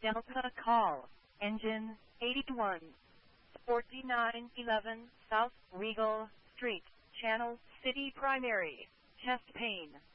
Delta call, engine 81, 4911 South Regal Street, Channel City Primary, chest pain.